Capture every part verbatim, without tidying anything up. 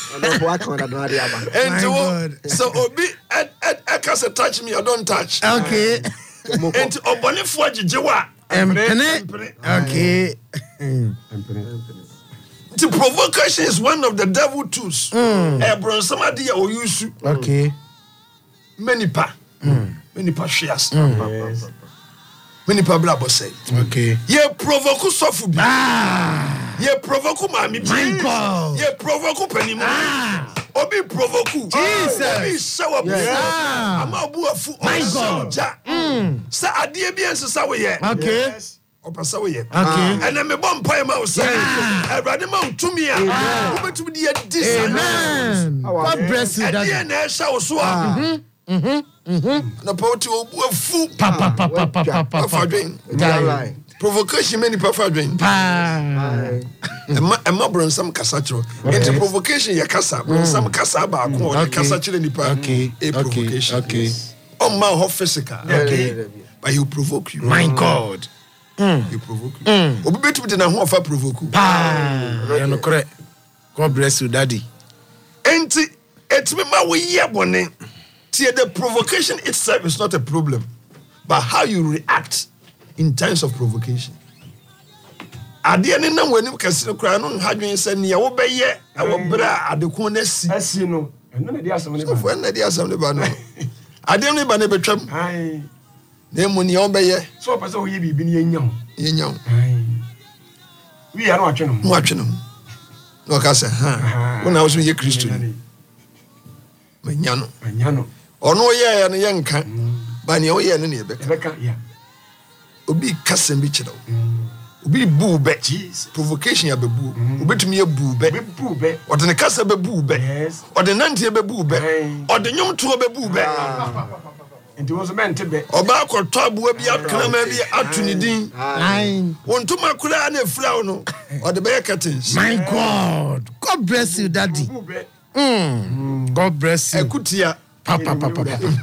And so Obi I can't touch me, I don't touch. Okay. And Oboni for Jiwa. Okay. The provocation is one of the devil tools. Ebron somebody or use. Okay. Many pa. Many pa shares. Many pa blabo say. Okay. Ye provoke sofu bi. Ah. Ye provoke mami bi. My God. Ye provoke penimo. Ah. Obi provoke. Jesus. Obi shower bu. Ama obu afu. My God. Mm. Sa adie bi ensesa we ye. Okay. Opasa we ye. Okay. And me bom pai ma o say. Erade ma utumi a. Obetum di e Amen. God bless you, Daddy. And na sha wo so a. Mhm. Mhm. Mhm. Na pawti obu afu. Papa papa papa papa. Provocation many papa doing. Pa. Emma Emma bronsam kasa chiro. Into provocation ya kasa. Bronsam kasa ba ko ya kasa chiro nipa. Okay. A provocation. Okay. On man ho physical. Okay. But he will provoke you. My God. Mm. He provoke you. Mm. Obi betu de na ho afa provoke you. Pa. Ya no correct. God bless you, Daddy. Enti etimi ma we ye bone. See, the provocation itself is not a problem, but how you react in times of provocation. Ade ne nam wani kase kra no hadwen se ne wo beye awobra adekon na si asi no eno na di asam ne ba so na di asam ne ba no ade ne ba ne betwam ai na mu ne wo beye so pa se wo ye bibi ne yenyam yenyam ai wi ya no atwe no mo atwe no no ka se ha wo na wo so ye Kristo ni manya no manya no ono ye ya no ye nka ba ne wo ye no ne be ka ya obi kasem bi chiro obi bu be provocation ya be bu obetumi ya bu be bu be odene kasa be bu be odene nante be bu be odene nyom to be bu be enti wo so mente be oba akoto abuwa bi akrama bi atuni din nine wontuma kura na efra no ode be curtains. My God. God bless you, Daddy. Mm. God bless you. Ekutia papa papa.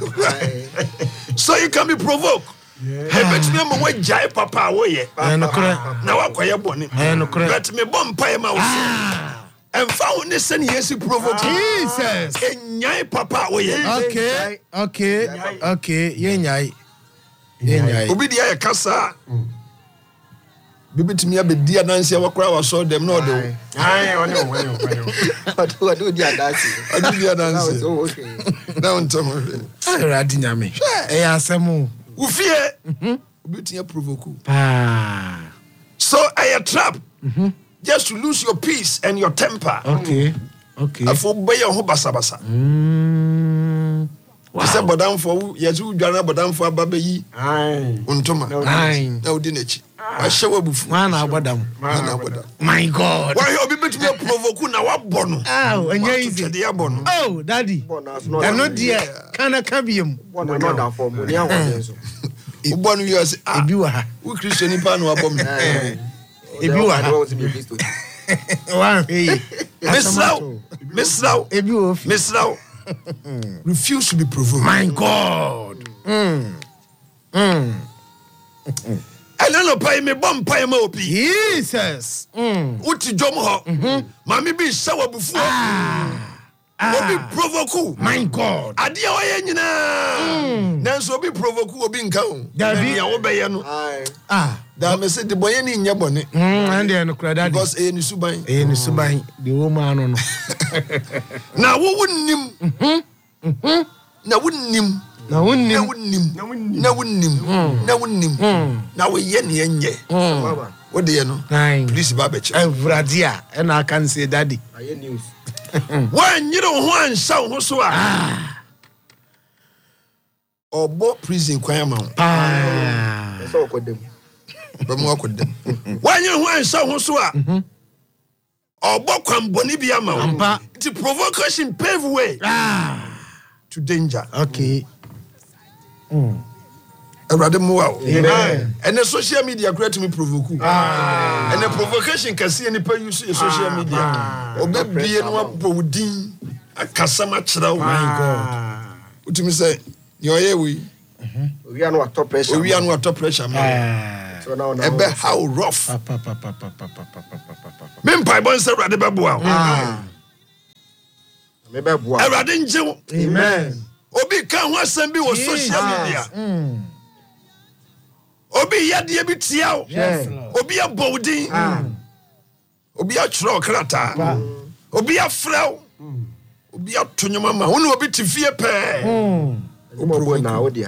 So you can be provoked. Hey, but me mo wajai papa wo ye. No correct. Na wakoye boni. No correct. But me bom pai ma wo so. And found this and yes provoke Jesus. Enyai papa wo ye. Okay. Okay. Okay. Yenyai. Yenyai. Obi dia ya kasa. Bibitimi abedi adanse wakora waso dem no de. Ai, wani wani wani. What what do dia adanse? Adu dia adanse. Okay. Na untomo. Ara di nyame. E asemu. Ufie. Mhm. Obitia provoke. Ah. So a trap. Mhm. Just to lose your peace and your temper. Okay. Okay. Afo boy ho basa basa. Mm. Wow. Say bodam for yezu dwana bodam for ababa yi. Ai. Untoma. Ai. Na odi nachi. A shewa bufu. Mana abodam. Mana abodam. My God. Why obi betumi provoke na wabo no. Ah, enye easy. Oh, Daddy. I know dear. Kana kabiem. Bona no da for money an so. Ubo no you say ah. Ebi wa ha. Who Christian ni pa no abom. Ebi wa ha. One hey. Misraw. Misraw. Ebi wo. Misraw. Refuse to be provoked. My God. Mm. Mm. I don't know pay me bomb pay me opi. Jesus. Mm. Uti jom ho. Mami bi shower before. Ah. Obi provoke. My God. Ade a waye nyina. Nanso obi provoke obi nka ho. Dabi ya wo beye no. Ah. Da me say the boy ni nya bone. Mm, and dey no kra Daddy. Because e ni suban. E ni suban. The woman no no. Na wo wonnim. Mhm. Mhm. Na wonnim. Na wonnim. Na wonnim. Na wonnim. Na wonnim. Na wo ye ne enye. Baba. Wo de no. Please baba che. Evradia e na kan say Daddy. Aye news. Wan nyiro ho ansa ho so a. Ah. Obo prison kwan ma ho. Ah. So kodem. Ba mo akodem. Wan nyiro ho ansa ho so a. Mhm. Obo kwan boni bia ma ho. The provocation pave way. Ah. To danger. Okay. Mm. Erade mo wa. Amen. And the social media create me provoke. Ah. And the provocation can see any per use social media. Ah. Obebie no apodin akasama chira. My God. Utimi say your ye we. Mhm. We are no top pressure. We are no top pressure man. So now now. Ebe how rough. Pa pa pa pa pa pa pa pa pa pa. Me mpa bon say erade beboa. Ah. Mebe bua. Awurade nje. Amen. Obi kan ho asem bi wo social media. Obi yade bi tia o. Yes, Lord. Obi abodin. Obi atro krata. Obi afrɛw. Obi atonyoma ma. Wo ne obi tifie pɛ. Omo bo na odia.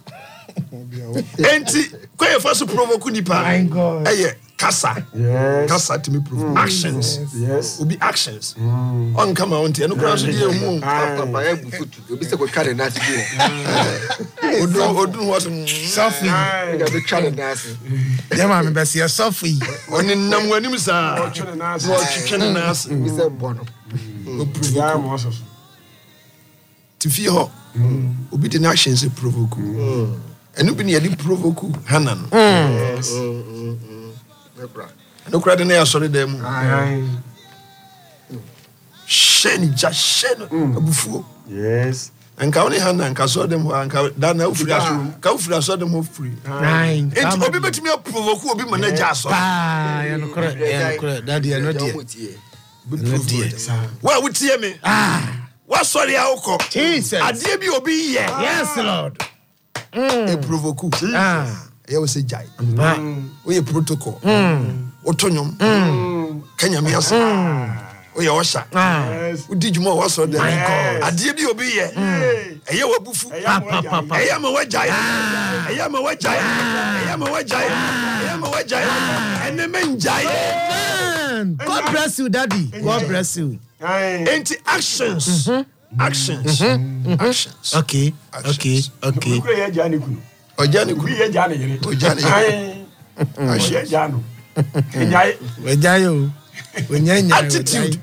Enti kwa ye first provoke nipa. My God. Eye kasa. Yes. Kasa to me provoke actions. Yes. Obi actions. On come on tia no kra so die hu. Papa e bu futu. Obi se ko twa de na ti bi. Odu odu what Sophie. Ga be twa de na si. Yeah, man, me be see Sophie. oni nam wanim sa. Watching na Wo twetwe ne nas. Bi se bo no. Yeah, Moses. Tifie ho. Obi de actions provoke. Enu bi ne yedi provoke Hannah no. Yes. Mm. Nebra. No kra de na ya sori dem. Aye. Sheni ja sheni abufuo. Yes. Anka woni Hannah anka so dem ho anka da na ufiri aso. Ka ufiri aso dem ho free. Nine. Enti obi betumi provoke obi ma na ja aso. Ah, yeah, no correct. Yeah, no correct. Daddy, yeah, no dear. No dear. Wa wutie me. Ah, Wa sori a ukọ. Jesus. Ade bi obi ye. Yes, Lord. E provoke. Ah. Ye wo se jai. Ah. Oye protocol. Otonyom. Kenya me asa. Oye osha. Ah. Yes. Udi djuma wa so dem. My God. Ade bi obi ye. Eye wa bufu. Pa, pa, pa, pa. Eye ma wa jai. Eye ma wa jai. Eye ma wa jai. Eye ma wa jai. Ene men jai. Man, God bless you, Daddy. God bless you. Aye. Enti actions. Actions. Actions. Okay, okay, okay. Kure ye jani kunu. Oja ni Kure ku. ye jani yere. Oja ni yere. Aye. Oye jano. Enyaye. Wejayo. Wenyanya. Attitude.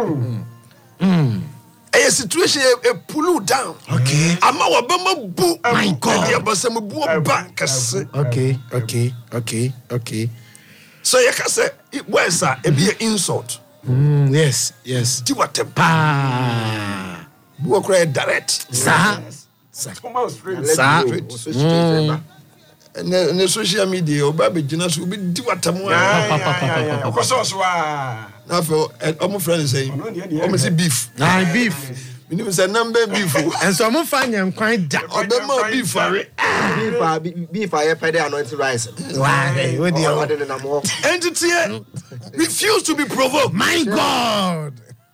A situation a pull down. Okay. Ama wa bema bu. My God. Ya basa mu bu ba kase. Okay, okay, okay, okay. So ya kase words are e be insult. Mm, yes, yes. Di watem. Pa. Bu okra direct. Sa. Come out straight. Sa. So straight. Ne ne social media oba be gina so be di watem wa. Aye. Okoso so ah. Na fe omo friend say. Omo say beef. Na beef. Me nim say number beef. And so mo find yan kwan da. Obema beef are. Beef a beef a ye pede anointed rice. Why? What do you What did na mo? Entity refuse to be provoked. My God.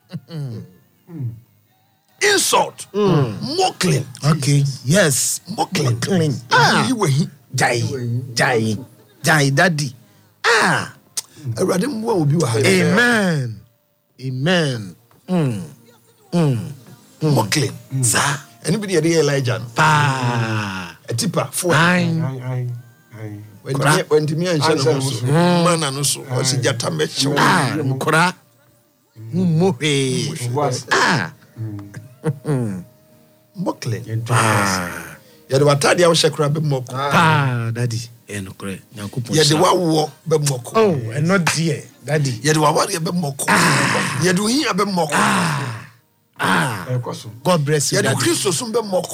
Insult. Mockling. Okay. Yes. Mockling. Mockling. Ah. You were he. Jai. Jai. Jai, Daddy. Ah. Awurade mwa obi wa ha. Amen. Amen. Mm. Mm. Mockling. Sa. Anybody here Elijah? No? Pa. A tipper for Nine. Aye. Aye. Aye. when the when the man channel so man and so o si jata me chew ah nkora muhe ah mokle ah ya de watade a wo shekra be moko ah daddy e nkora nyankopon ya de wawo be moko oh and not dear daddy ya de waware be moko ya de hin be moko ah Ah, God bless you. Ya do Christo sum be moko.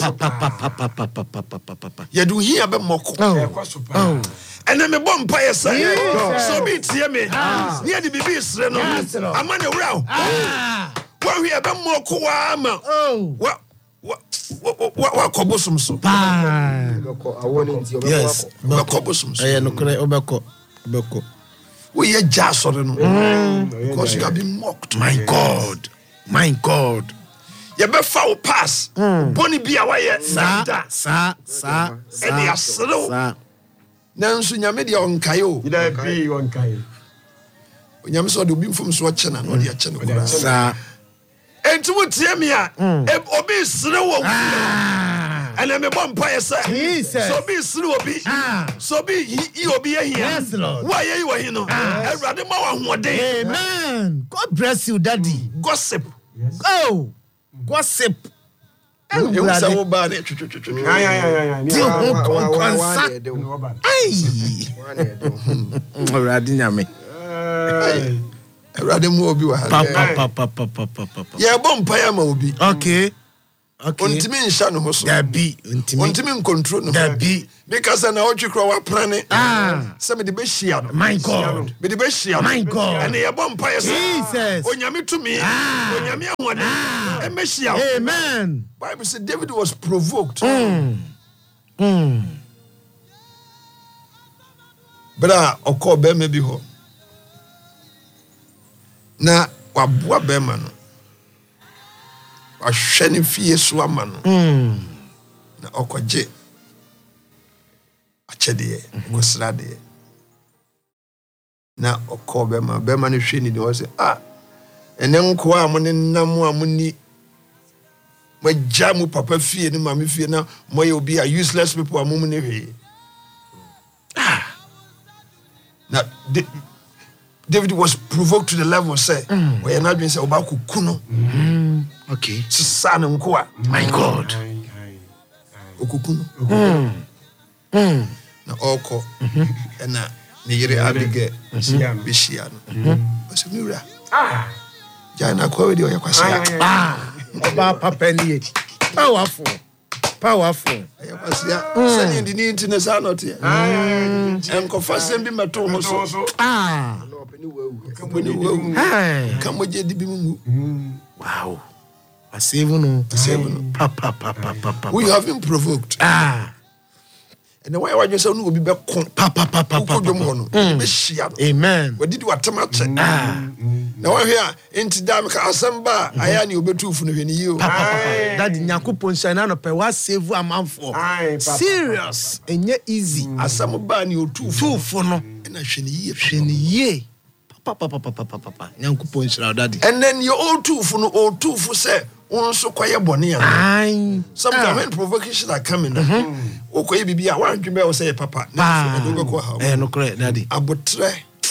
Ya do hia be moko. Oh. Ene me bom pa yesa. So bi tie me. Nia de bibi sre no. Ama ne wura. Ah. Wa hia be moko wa ama. Oh. Wa wa wa kobosum so. Ah. Yes. Ba kobosum so. Eh no kre obeko. Obeko. We ye ja so no. Because you have been mocked. My God. My God. You be foul pass. Boni bia wa ye. Sa sa sa. E dia sro. Sa. Nanso nyame dia onkae o. Ida bi onkae. Nyame so de obi mfom so che na no de che no kora. Sa. Enti wo tie me a obi sre wo. Ana me bom pa yesa. So bi sre obi. So bi yi obi ahia. Yes Lord. Why yi wo hi no? Awurade ma wa hoɔden. Amen. God bless you daddy. Gossip. Yes. Oh. Gossip. You say wo ba de twetwetwe. Ay ay ay ay. Ti ho konkonsa. Ai. Awurade nyame. Ay. Awurade mu obi wa ha. Pa pa pa pa pa pa pa. Ya bom pa ya ma obi. Okay. Okay. Ontimi nsha no so. Dabi, ontimi. Ontimi control no. Dabi. Because na otwe kro wa plane. Ah. Se me de be hia no. My God. Me de be hia. My God. And ye bom pa yes. Jesus. Onyame to me. Onyame awode. E me hia. Amen. Bible said David was provoked. Mm. Mm. Bra okọ be me bi ho. Na waboa be ma no. Ahwe ne fie so ama no. Mm. Na okoje. Achede, ngosrade. Na okọ be ma be ma ne hwe ni de wo se ah ene nko a mo ne nam a mo ni magya mu papa fie ne mama fie na mo ye obi a useless people a mo ne hwe. Ah. Now David was provoked to the level say where not being say oba kuku no. Okay. Sisa ne nko a. My God. Okuku no. Mm. Mm. Na oko na ne yere Abigail Siano. bishia no. Basi miura. Ah. Jana kwa we de oyakwasa. Ah. Oba papa ni. Powerful. Powerful. Oyakwasa. Sani ndi ni ntine sa not here. Enko fasem bi meto ho so. Ah. When you Hey. come with the bimu. Wow. I save no. Save no. Papa papa papa. We have been provoked. Ah. And the way I just say no be back Papa papa papa. Be shia. Amen. What did you attempt? Ah. Now here into dam ka asamba aya ni obetu fu no hwe ni yi. Papa papa. Daddy Nyankopon shine no pe wa save amanfo. Serious. Enye easy. Asam ba ni otu fu. Tu fu no. Na hwe ni yi. Hwe ni yi. Papa papa papa papa. Nyankopon shine daddy. And then your old two fu no old two fu say unso kwaye bone ya. Ai. Sometimes when provocation are coming, okoye bibia wan dwebe o say papa. Ah. Na go ko ha. Eh no correct daddy. Abotre.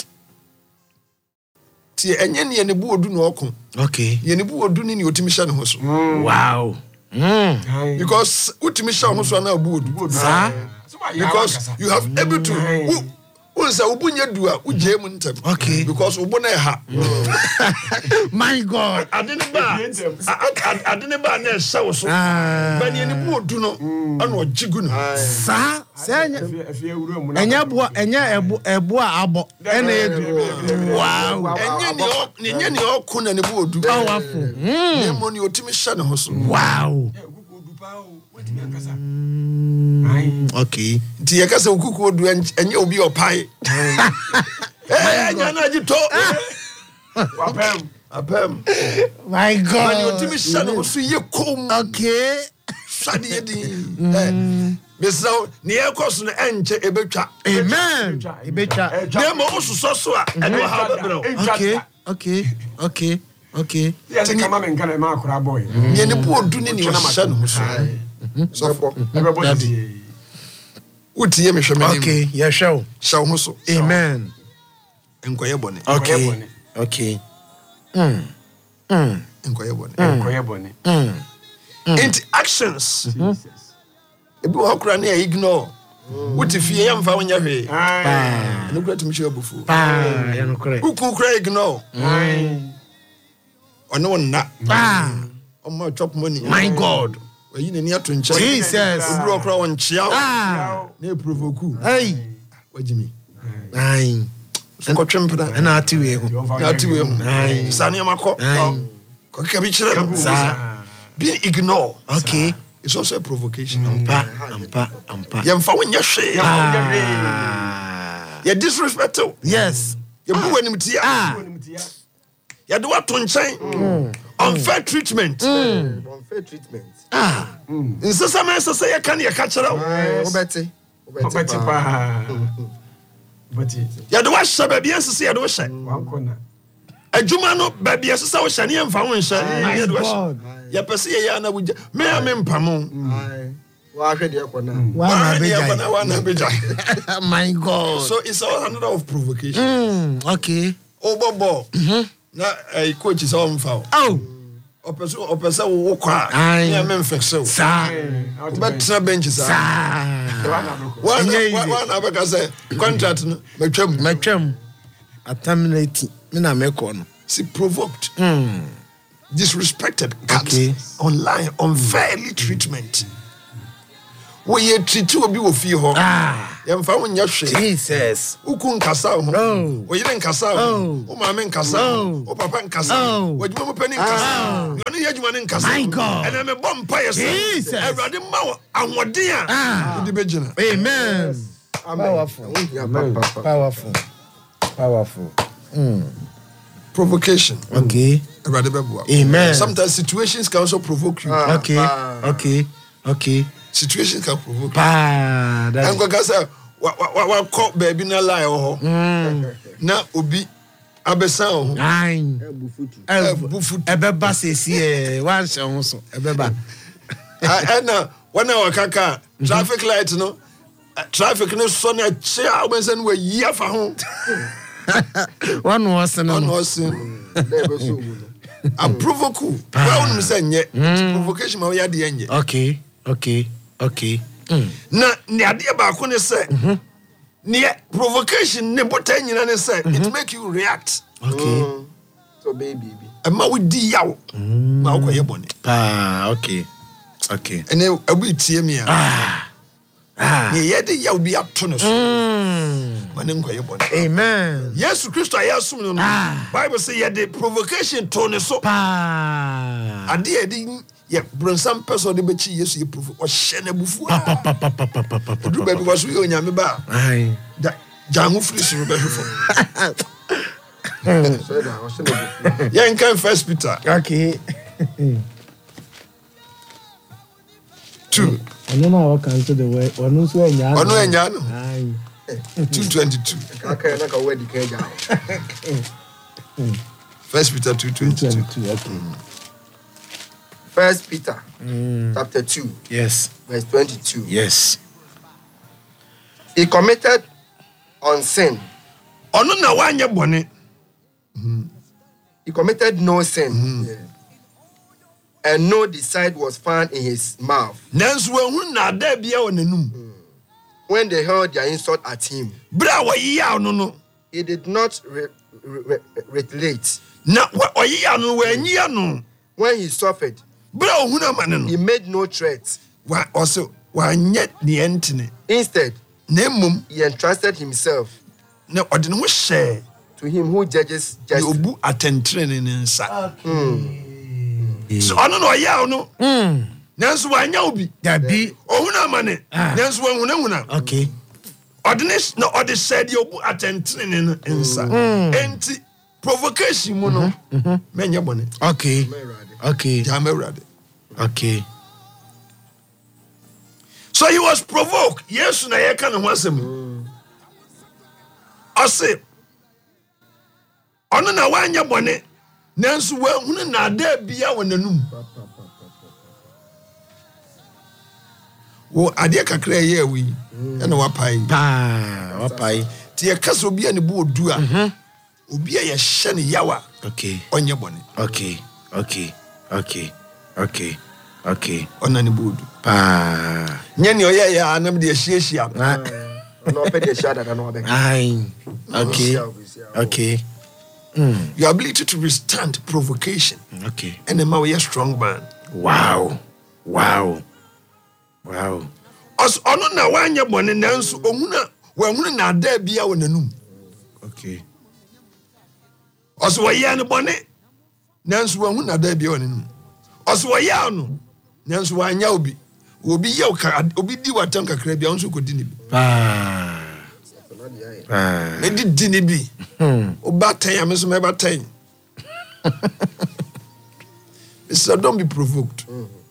Ti enye ne ne bu odu no okon. Okay. Ye ne bu odu ni ni otimi hye ne ho so. Wow. Mm. Because utimi hye ho so na bu odu. Sa? Because you have able to who unsa ubunya du a uje mu ntem. Okay. Because ubu na ha. My God. Adene ba. Adene ba na hye wo so. Ah. Ba ne ne bu odu no ana ojigu no. Sa? Senya. Enya bo enya ebo ebo a abo. Ena edu. Wow. Enye ni enye ni okun na ne bu odu. Powerful. Ne mo ni otimi hye ne ho so. Wow. Okay. Ti ye kasa okuku odu enye obi opai. Eh anya na jito. Wapem. Apem. My God. Mani otimi hye ne ho so ye kom. Okay. Swade ye din. Eh. Mesaw ne ye koso no enche ebetwa. Amen. Ibetwa. Ne mo osuso so a eno ha bebro. Okay. Okay. Okay. Okay. Yes, come on and can ma akura boy. Ye ne bu odu ni ni hye ne ho so. So for Everybody. utie me hwe me. Okay. Yeah, show. Shaw ho so. Amen. Enkoye bone. Okay. Okay. Mm. Mm. Enkoye bone. Enkoye bone. Mm. Into actions. Ebi wo kura na ignore. Uti fie ya mfa wonya hwe. Ah. No kura timi hwe abufu. Ah, yeah, no correct. Uku kura ignore. Ai. Ono wonna. Ah. Omo chop money. My God. Wayi ne ni ato nche. Jesus. Obi wo kura won chia. Ah. Na provoke. Hey. Wajimi. Ai. Ko twempena. Na ati we ho. Na ati we ho. Ai. Sane makọ. Ai. Ko ka bi kire. Sa. Being ignored. Okay. It's also a provocation. Ampa, ampa, ampa. Yemfa wonya hwe. Ah. You disrespect. Yes. You bu wanim tia. Ah. You do what to nchen. Unfair treatment. Unfair treatment. Ah. Nsesa man say you can you catch her. Obeti. Obeti pa. Obeti. You do what she baby nsesa you do she. Wan kona. Adwuma no baby nsesa wo hye ne yemfa wo hye. You do what. You pese ye ya na buja. Me am mpamo. Ai. Wa hwe de ekona. Wa na Ya beja. wa na beja. My God. So it's all another of provocation. Mm, okay. Obobo. Mhm. Na eh coach is all mfa. Oh. Opeso opeso wo kwa. Ai. Me am mfexe. Sa. But na bench sa. Sa. One one abeka say contract no metwam. Metwam. Atamnati. Me na meko no. See provoked. Mm. disrespected, cut, Okay. online, unfairly treatment. We ye treat you be with you. Ah. Yamfa wo nya hwe. Jesus. Uku nkasa ho. Oh. O yire nkasa ho. Oh. O maame nkasa ho. O papa nkasa ho. Oh. O djuma mo pani nkasa. Yo ne yadjuma ne nkasa. My God. And me bom pa yes. Jesus. Everade ma anwode a. Ah. Odi begina. Amen. Powerful. Amen. Powerful. Powerful. Mm. Provocation. Okay. Everade beboa. Amen. Sometimes situations can also provoke you. Ah. Okay. Ah. Okay. Okay. Situations can provoke you. Pa. And That. go kasa wa wa wa call baby na lie ho. Mm. Na obi abesa ho. Nine. Bufutu. Ebeba sesi eh wan hye ho so. Ebeba. And when I was kaka traffic light no traffic no so na che a when say we year fa ho. One was no. On us a provoke. Well no say nye provocation ma we ya de nye. Okay. Okay. Okay. Mm. Na ne ade ba ko ne say ne provocation ne botan nyina ne say it make you react. Okay. Mm. So baby. E ma we di yawo. Ma ko ye bone. Pa. Okay. Okay. Ene abu tie me a. Ah. Ah. Ne ye de yawo bi ato no so. Mm. Ma ne ko ye bone. Amen. Yesu Christo ayasum no. Ah. Bible say ye de provocation to ne so. Pa. Ade e di ye bronsam person de be chi Yesu ye provo o hye na bufu. Pa pa pa pa pa pa pa pa. Do baby was we onyame ba. Ai. Da jangu free so be hwefo. So that I should Ye nkan First Peter Okay. two. I don't know how cancel the way. Onu so enya. Ono enya no. Ai. two twenty-two. Okay, na ka wedi keja. First Peter two twenty-two. Okay. First Peter chapter two Yes. verse twenty-two. Yes. He committed on sin. Ono na wanye bone. He committed no sin. Yeah. And no deceit was found in his mouth. Nanso ehun na da bia wonanum. When they hurled their insult at him, Bra wo yiya no no. he did not re- re- re- retaliate. Na wo yiya no wo anyiya no. When he suffered, Bra ohun amane no. he made no threat. Wa also wa nye ne entene. Instead, Na mum he entrusted himself na ode ne ho hye. to him who judges Ye justly. obu atentre ne nsa. So ono no yiya no. Mm. Nanso wa anya obi. Dabi. Ohun amane. Nanso wa huna huna. Okay. Ordinance no order said you attention in inside. Enti provocation mu no. Menye bone. Okay. Okay. Jamerade. Okay. So he was provoked. Yes na ye kan ho asem. Ose. Ono na wanya bone. Nanso wa hunu na da bia wonanum. Wo ade kakra ye awi. E na wapai. Pa. Wapai. Ti ye kasa obi ani bu odu a. Obi a ye hye ne yawa. Okay. Onye bone. Okay. Okay. Okay. Okay. Okay. Ona ne bu odu. Pa. Nye ne oye ya anam de hyiehia. No pay the shot that no beg. Ai. Okay. Okay. Mm. Your ability to withstand provocation. Okay. And then we are strong man. Wow. Wow. Wow. As ono na wanya bone nanso ohuna wahunu na da bia wonanum. Okay. As wa ya ne bone nanso wahunu na da bia wonanum. As wa ya no nanso wanya obi. Obi ye obi di watan kakra bia onso kodi ni bi. Pa. Pa. Me di di ni bi. Hmm. Obatan ya me so me batan. Mister Don't be provoked.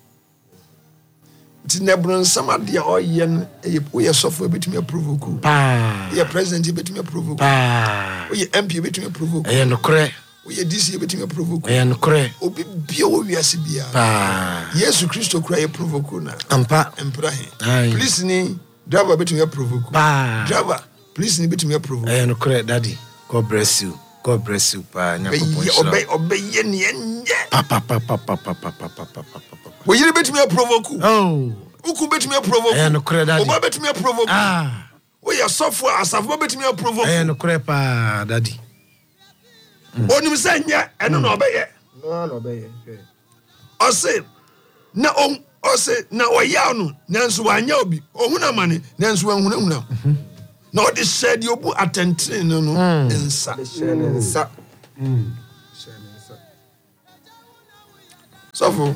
Ti nebron samade a oyen e we sofo betimi provoke. Pa. We president betimi provoke. Pa. We M P betimi provoke. Aye no kore. We D C betimi provoke. Aye no kore. Obi bia wo wiase bia. Pa. Yesu Christo kura ye provoke na. Ampa. Empra he. Aye. Please ni driver betimi provoke. Pa. Driver, please ni betimi provoke. Aye no kore, daddy. God bless you. God bless you, pa. Obey obey ye ni enye. Pa pa pa pa pa pa pa pa pa pa pa. We yiri betimi provoke. Oh. Uku betimi provoke. Aye no kore, daddy. Oba betimi provoke. Ah. We ya sofo asafo betimi provoke. Aye no kore, pa, daddy. Onim se nya eno na obeye. No, no, be. Ɔse na on ɔse na ɔyaw no nanso wanya obi ohuna mane nanso wanhuna huna na ɔde hyɛ de obu atɛntene no no nsa Hyɛ ne nsa. Mm. Hyɛ ne nsa. sɔfo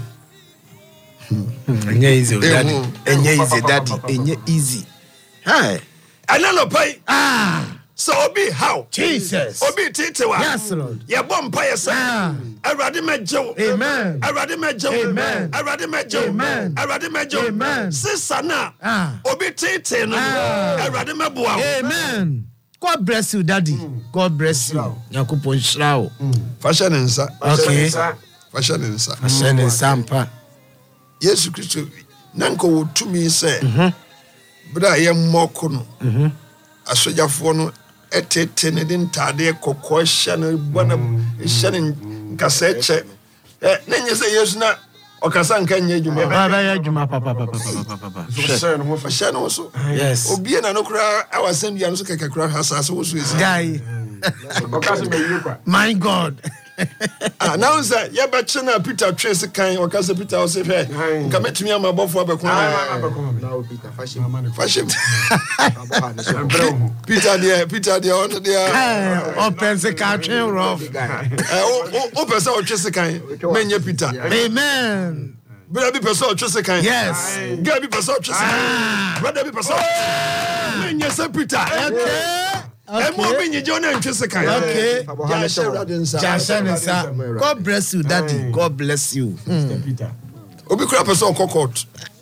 Enye easy, daddy. Enye easy, daddy. Enye easy. Hi. ɛna no pai Ah, so obi how Jesus. obi titewa Yes, Lord. yɛbɔ mpa yɛ sɛ Ah. Awurade mɛgyew Amen. Awurade mɛgyew Amen. Awurade mɛgyew Amen. Awurade mɛgyew Amen. sisa na Ah. obi tete no Ah. Awurade mɛboa wo Amen. God bless you, daddy. God bless you. Yakupon shrao. fa hyɛ ne nsa Okay. fa hyɛ ne nsa Ashene sampa. Yesu Kristo na nka wɔ tumi sɛ bere a yɛmmɔ ko no asogyafoɔ no ɛtete ne de ntadeɛ kɔkɔɔ hyɛ no bɔ no hyɛ no nkasa kyɛ na nyɛ sɛ Yesu na ɔkasa nka nyɛ adwuma Baba ya juma papa papa papa papa. Hyɛ no ho fa. ɔhyɛ no so Yes. obie na no koraa awɔ asɛm dua no so kɛkɛ koraa hwɛ asase wo so ɛsi Guy. Ɔka sɛ bɛyie kwa. My God. Ah, now sɛ yɛbɛkye no a Peter twe se kan ɔka sɛ Peter wo sɛ hwɛ nka mɛtumi ama abɔfoɔ abɛko Ah, abɛkɔ me. Now Peter fashion. fa hyɛ mu Abaha ne so. Brɛ wo ho. Peter deɛ Peter deɛ ɔno deɛ Eh, open se ka twen rough. ɛ, wo- wo- wopɛ sɛ ɔtwe se kan mɛnyɛ Peter Amen. bere bi pɛ sɛ ɔtwe se kan Yes. girl bi pɛ sɛ ɔtwe se kan brother bi pɛ sɛ mɛnyɛ sɛ Peter Okay. ɛma obi nyigye wo na ntwe se kan Okay. Abaha ne so. Yɛahyɛ Awurade nsa Ashene sa. God bless you, daddy. God bless you. Mm. Peter. obi koraa pɛ sɛ ɔkɔ court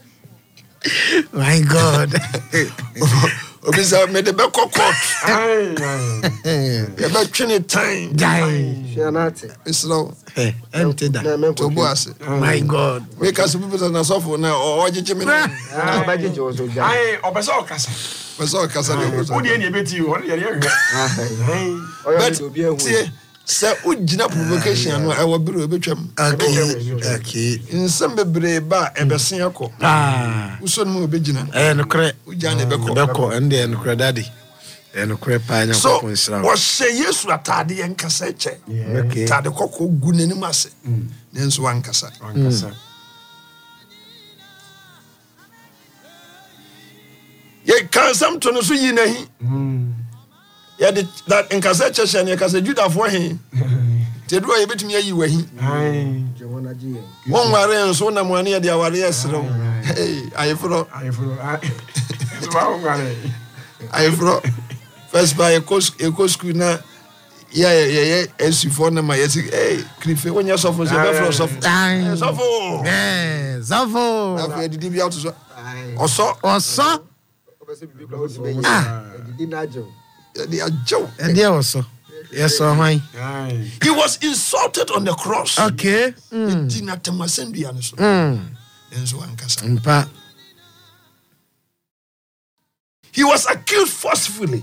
My God. obi sɛ mede bɛkɔ court Ai, ai. yɛbɛtwe ne tan Guy. Hyɛ n'ate. mesrɛ wo Eh, empty Na that. men tobo ko. ase My God. meka sɛ bi pɛ sɛ nasɔfo na ɔ- ɔgyegye me no Ah, ɔbɛgye gye wo so gya. Ai, ɔpɛ sɛ ɔkasa. pɛ sɛ ɔkasa ne ɔkɔ Wo deɛ ne ɛbɛti wo, ɔno deɛ ne ɛhwɛ. Ai. Ɔyɛ but ɔde obi ahu. tie sɛ wogyina provocation no ɛwɔ bere ɛbɛtwam Okay. Okay. nsɛm bebree ba a ɛbɛse akɔ Ah. wosɔ no mu ɛbɛgyina Eh, no kre. wogya ne bɛkɔ Beko ende no kre daddy. Eh, no kre pa nya so ko nsra. wɔhyɛ Yesu atadeɛ nkasa kyɛ Okay. tade kɔkɔɔ gu n'anim ase nanso wankasa Wankasa. yɛka nsɛm to no so yi n'ahi Mm. yɛde that nkasa kyɛ hyɛ no yɛka sɛ Judafoɔ he nti ɛduru a yɛbɛtumi ayi w'ahi Ai. Gye wɔn agye yɛn. wɔnware nso nam ane yɛde aware yɛserɛ wo Hey, ayeforɔ Ayeforo. Ai. So wa wo ngare. ayeforɔ first ba yɛkɔ school na yɛyɛ asufoɔ no ma yɛsi krife wonyɛ sɔfo sɛ yɛbɛfrɛ sɔfo Ai. sɔfo Eh, Zafo. afei yɛdidi bi ato so Aye. ɔsɔ Oso. Ɔbɛsɛ bibi kura osi bɛyɛ. Ah. Ɛdidi n'agye wo. yɛde agyew Ende oso. Yes, oh my. Ai. he was insulted on the cross Okay. Mm. di na tamasɛndua no so Mm. nso wankasa Mpa. he was accused forcefully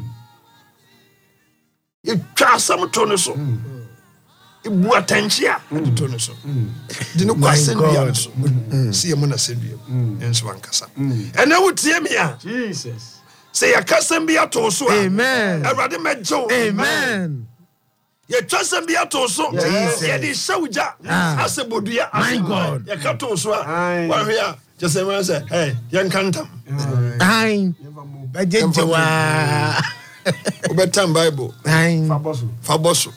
yɛtwa asɛm to no so ɛbu atankye a ɛde to no so de no kɔ My asɛndua no God. so sɛ yɛmu no asɛndua mu nso wankasa ɛnɛ wotie me a Jesus. sɛ yɛka sɛm bi ato so a Amen. Awurade mɛgye wo Amen. yɛtwa sɛm bi ato so Jesus. yɛde hyɛ wo gya Ah. asɛ bodua My asɛ- God. yɛka to so a Aye. wahwɛ a kyɛ sɛ mɛ sɛ "Hey, yɛnka ntam Ai. Bajeje wa. wobɛtam bible Ai. Faboso. fa bɔ so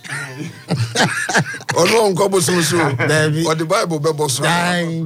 ɔno ɔnkɔ bosom so o. Dabi. ɔde bible bɛbɔ so Ai.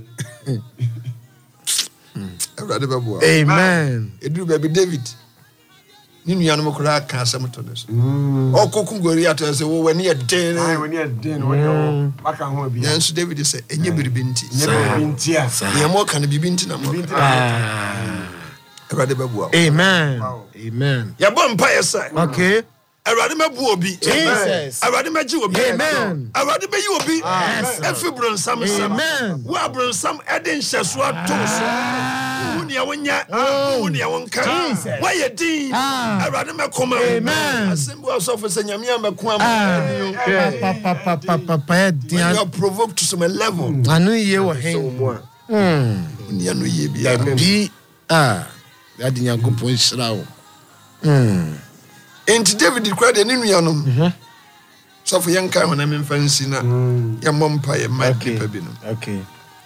Awurade bɛboa Amen. ɛduru baabi David ne nuanom koraa ka asɛm to no so ɔkɔko Goliath sɛ wo w'ani yɛ den Ai, when you den, when you back and home. Yeah. nanso David sɛ ɛnyɛ biribi nti Never been tia. neɛ mɔka no biribi nti na mɔka Ah. Awurade bɛboa wo Amen. Amen. yɛbɔ mpaeɛ sɛ Okay. Awurade mɛboa obi Jesus. Awurade mɛgye obi Amen. Awurade bɛyi obi Yes. ɛfi borɔnsam nsam Amen. wo a borɔnsam ɛde nhyɛso ato wo so wo nea wonyɛ wo nea wonka Jesus. woayɛ din Ah. Awurade mɛkoma Amen. asɛm bi wɔ asɔfo sɛ nyame a mɛko Ah. ama Papa papa papa papa you dia. are provoked to some level Anu ye wo Sɛ hen. wo mu a. Mm. wonia no yie biara Bi ah. Dadi Nyankopɔn hyira wo. Mm. enti David kora deɛ ne nuanom So for young kind when I'm in fancy now, your mom pie might be pebino. Okay.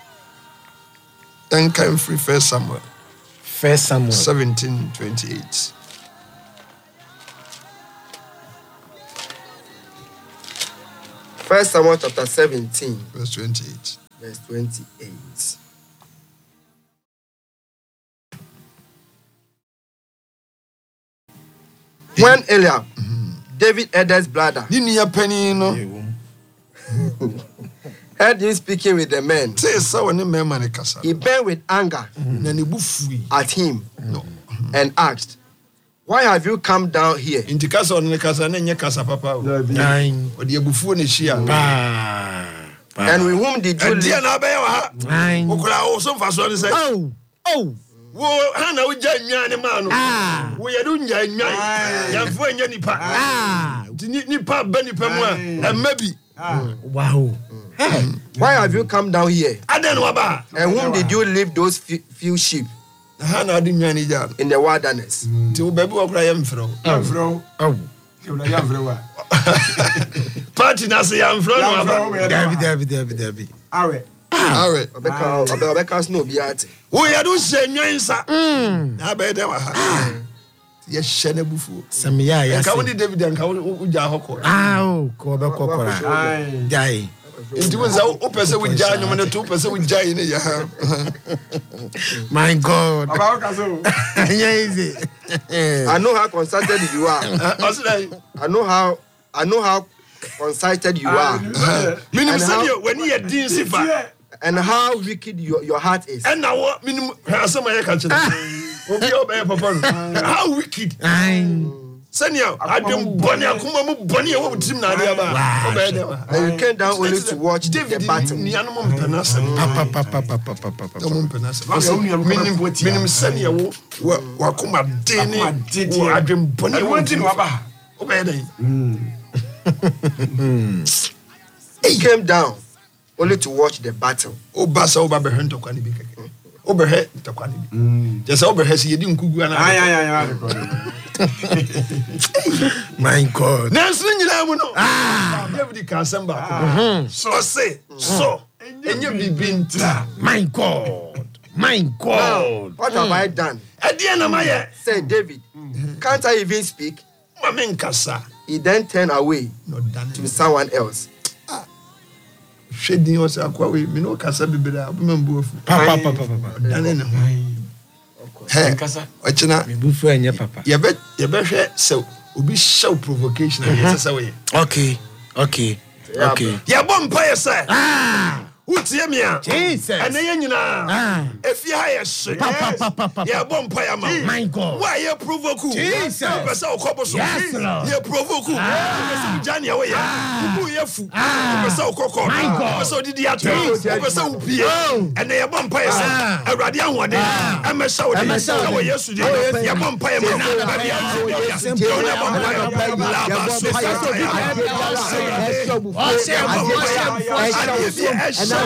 Then came free First Samuel. First Samuel seventeen twenty-eight. First Samuel chapter seventeen, verse twenty-eight. Verse twenty-eight. When Eliab, mm-hmm. David Edel's brother, heard him speaking with the men, he burned with anger mm-hmm. at him mm-hmm. and asked, why have you come down here? And with whom did you live? Oh, oh. Wo hana wo gya nwan ne ma no wo ye do nya nwan yamfo anya nipa ah nipa ba nipa mu a emma bi wow. Why have you come down here? Aden waba. And whom did you leave those few sheep hana di nwan ja in the wilderness? Ti wo baby wo kra yamfro yamfro oh ti wo yamfro wa party na se yamfro no waba David David David David awe awe obeka obeka sno biate wo ye do hye nwansa na ba de wa ha ye hye na bufu samia ya ka woni David an ka wo ja hokọ ah o ko be kokora jai nti wo za wo pese wo ja nyom na to pese wo ja ne ya ha my god about kaso easy I know how consulted you are I know how I know how consulted you are minimum say when you din sifa and how wicked your, your heart is. And now what minimum asama ya ka chire obi obey papa how wicked senior adem boni akoma mu boni e wo tim na ade aba obey dem and you came down only to watch David the battle ni anum mpenasa papa papa papa papa papa mpenasa minimum minimum senior wo wa koma deni wo adem boni e wo tim aba obey dem he came down only to watch the battle. Obasa oba hento kwani bi keke. Obehe ntakwani bi. Just obehe si yedi nkugu ana. Ay ay ay. My God. Nanso nyina mu no. Ah, David ka samba. So say, so enye bibinta. My God. My God. What have I done? Ade na maye. Say David, can't I even speak? Mama nkasa. He then turned away to someone else. Shedding was aqua we no kasa bibira abumbu afu papa papa papa dane ne ho he kasa ochina me bufu anya papa ye be ye be hwe se obi show provocation yes say we okay okay okay ye bom pa ye say ah utie me a Jesus ene ye nyina ah efie ha ye hye papa papa papa ye bom pa ya ma my God why ye provoke Jesus pesa okobo so ye provoke pesa jani we ya ku ye fu pesa okoko pesa odidi ato pesa upie ene ye bom pa ye say awrade ahode e me sha odi e wo yesu di ye bom pa ye ma ba bia ye bom pa ye la ba so sa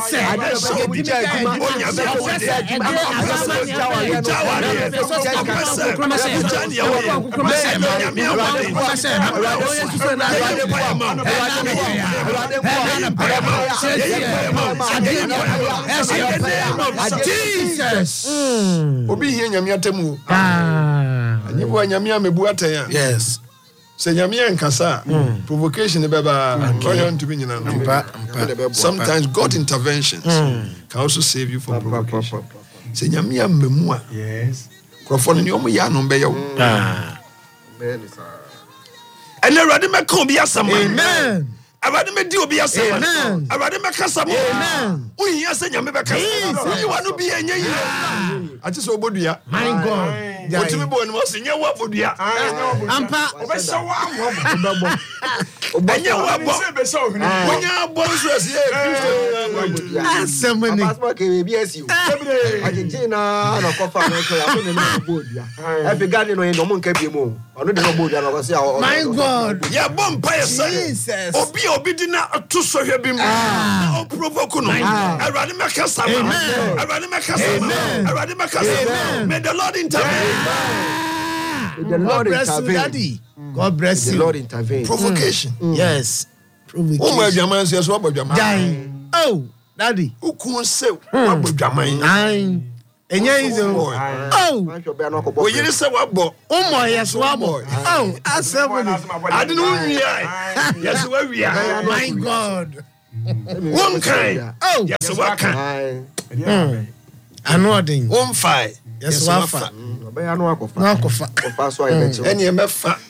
Jesus. Obi here nyame atemu. Ah. Anyibo nyame amebu atan. Yes. Say nyame nkasa provocation e beba koyo ntumi nyina no. Sometimes God interventions can also save you from provocation. Say nyame amemu a. Yes. Krofo no omo ya no be yo. Ah. And already me come be asama. Amen. Awade me di obi asama. Amen. Awade me kasa mo. Amen. Uyi ase nyame be kasa. Uyi wanu bi enye yi. Ati so bodua. My God. Otimi bo ni mo se nye wa bodua. Ampa Obesa wa wo. Enye wa bo. Wonya bo so ase e Kristo. Asemani. Pastor ke bi asi o. Argentina na kofa no ko ya ko ne na bodua. E be gani no no mo nka bi mo. Ono de no bodua no ko se my God. Ya bom pa ye Jesus. Obi obi di na to so hwe bi mu. Na o provoke no. Awrade me kasa ma. Awrade me kasa ma. Awrade me kasa ma. May the Lord intervene. The Lord intervene. Daddy. God bless you. The Lord intervene. Provocation. Mm. Yes. Provocation. Oh, Daddy. Who could say what would Jamaica? And yes, oh, well, you say what boy? Oh, my, yes, one boy. Oh, I said, I don't know. Yes, where we are. My God. One kind. Oh, yes, what kind? I'm nodding. One five. Yes, one five. No, and you met fat.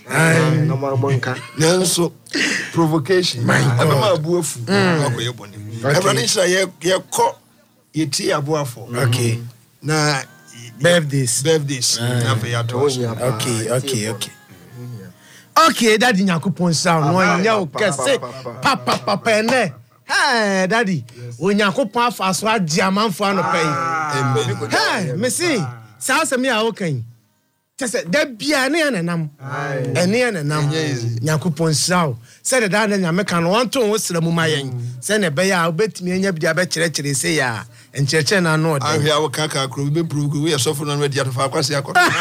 So provocation. My God. Everybody say you caught your tea for. Okay. Na birthdays. Birthdays. Okay, okay, okay. Okay, Daddy Nyakupon sound. No, you can say papa papa ene. Hey, Daddy. When Nyakupon fast wa diamond for no pay. Amen. Hey, me see. Sa se me a okay. Just da bia ne na nam. Ene na nam. Nyakupon sound. Say the dad na Nyame kan won to wo sra mu mayen. Say ne be ya obetimi anya bia be kire kire say ya. And Chechen are not. I hear our caca crew be prove we are suffering already at Farquasi.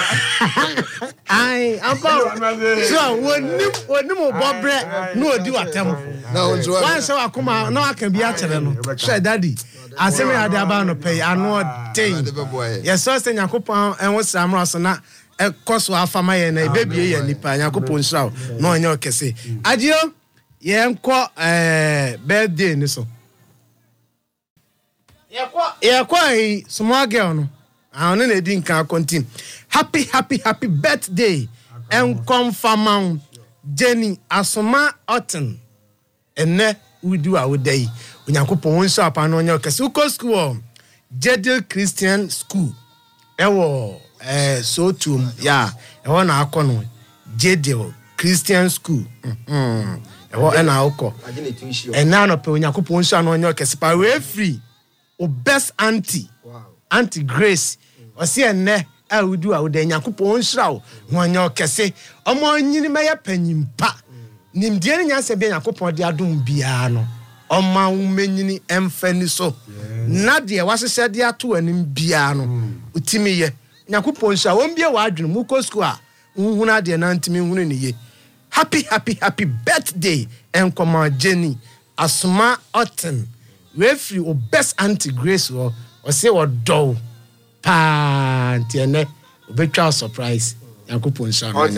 I am so when you when you Bob bread, no do at them. No, once I come out, no, I can be at them. Say, Daddy, I say, I had about pay. I know thing. Yes, so saying Yakupa and what's Sam Rossana, a cost of my and a baby and Nipa, Yakupon South, no, in your case. Adieu, yeah, quite a birthday in this. Yeah, quite small girl. No, I only didn't continue. Happy, happy, happy birthday, and come from Jenny Asoma Otten. And ne we do our day. When you go on shop and on your Kasuko school, Jedel Christian School. Ewo, eh, so too, yeah, I want to call Jedel Christian School. Hmm, ewo, and I call. And now, when you go on shop on your Kasipa, we're free. O best auntie, wow. Auntie Grace, mm. Or see a ne, I will do our day, Yakupo shroud, when your casse, or more in my opinion, pa. Nim dear Yasabe Yakupo de Adum Biano, or my woman and Fanny so. Nadia was a said there to an Biano, Utimi, Yakupo shall won't be a wide Muko square, Una de Nantimi Winnie. Happy, happy, happy birthday, and come on, Jenny, Asuma Otten. Referee or best auntie Grace or or say what do pa tiene obetwa surprise Yankopon sha no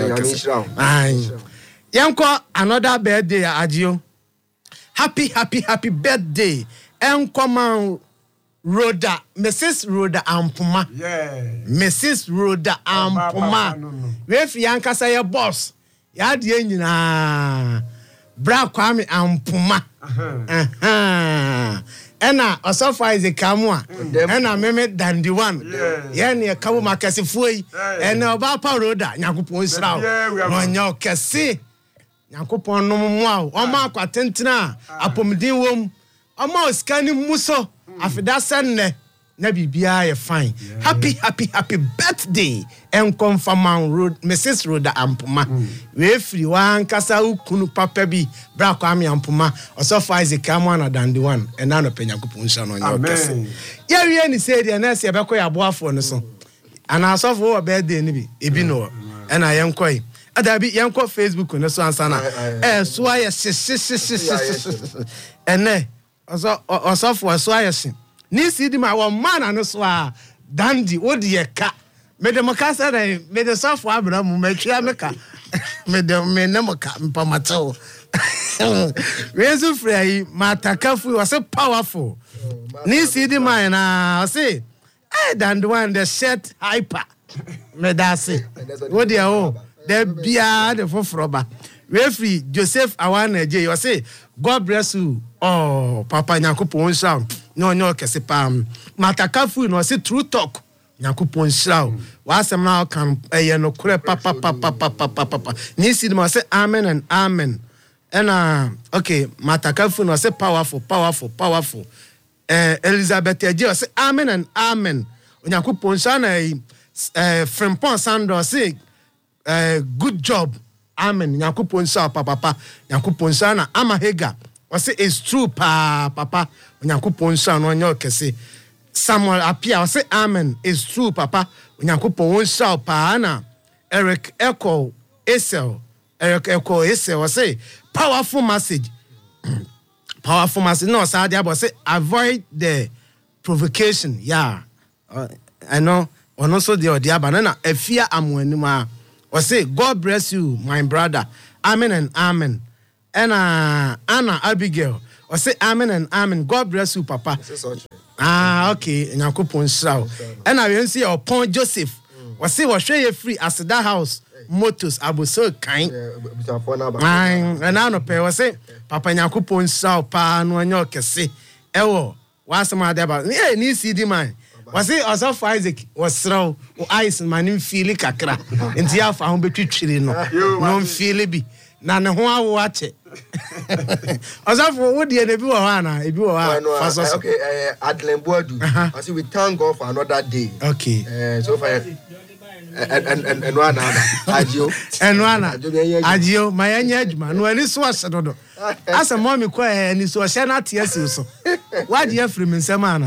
yanko another birthday Adio. Happy happy happy birthday enkoman Rhoda Missus Rhoda Ampuma. Yeah, Missus Rhoda Ampuma. Referee yanka say your boss ya de nyina Bra Kwame Ampuma. Uh-huh. Ena Osofa is a Kamwa. Ena Meme Dandy one. Yeah, near Kabu Makasi Fui. And Obapa Roda, Yakupon Srao. When your Cassi Yakupon no more. Oma Quatentina, Apomidin womb. Oma scanning Muso. After that Sunday. Nebi Bia fine. Yeah. Happy, happy, happy birthday. And confirm road, Missus Rhoda Ampuma. We free one Casa Kunu Papebi, Bra Kwame Ampuma, or so far as a Kamwana than the one, and none of Penyakupunsan on your person. Yeah, we only said the Nancy Abakoya Boafo and so. And I saw for a birthday, Nibi, Ibino, and I am quite. At I be young Facebook on the Swansana. Eh, so I and ne, also for a swire. Ni see my one man and so dandy what the cat made the macassa made the soft Abraham make meka made the menemoka pamato. Reason free matakafu was so powerful. Ni see the man I say I dan the one the shirt hyper me that say what the oh the bia the fofroba referee Joseph Awane J you say God bless you oh Papa Nyankopon sound no no kese pam matakafu no say true talk Nyankopon shraw wasem na kan eh no kure papa papa papa papa ni see them say amen and amen and uh, okay matakafu no say powerful powerful powerful eh Elizabeth J say amen and amen Nyankopon shraw na eh Frimpon Sando say eh good job amen Nyankopon shraw papa papa Nyankopon shraw na amahega I say it's true, pa, papa. Nyankopon sha no nyo kese. Samuel appear. I say amen. It's true, papa. Nyankopon sha pa na. Eric Echo Esel Eric Echo Esel was say powerful message. Powerful message. No, sir, they say avoid the provocation. Yeah, uh, I know. And also the other banana. A fear amwenuma. Or say God bless you, my brother. Amen and amen. And uh, Anna Abigail. Or say amen and amen. God bless you, Papa. Ah, okay. Nyakopon shraw. And I see your point Joseph. Or say was share free as that house. Motors abuso kind. And I no pay. Was say Papa Nyakopon shraw pa no anyo kese. Ewo. What's my deba? Yeah, ni C D man. Was it also Isaac was throw ice and my name feel kakra. And the alpha home between no. No feel be. Nana who watch it. As for what the enemy Wana, if you are okay, Adlen Boadu. I see we thank God for another day. Okay. So far. And and and and one Agio and one Agio, my engagement. No, this was a dodo. As a mommy, quay and this was not yes. So, why do you have from Samana?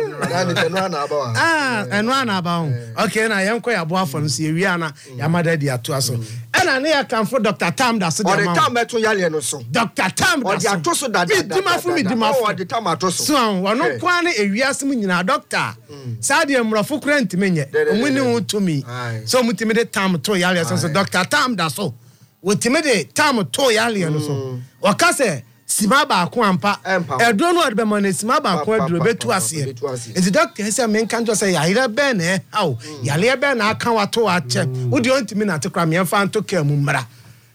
Ah, and one about. Okay, and I am quite a boy from Syriana, Yamada dia to us. And I near come for Doctor Tam. That's the time to Yalian so. Doctor Tam, or the Atoso that Dima for me, Dima for the Tamatos. So, one no quane a reassume in a doctor. Sadium Rafukran to me, winning to me. So, mutimate Tam to Yalian, so Doctor Tam, that's so. Mutimate Tam to Yalian so. Or Casse. Simaba kwampa e do no be man simaba kwa duro betu ase e the doctor say men kan to say ya be na how ya le be na aka wato ache wo de ontimi na tekra me fa nto ka mu mra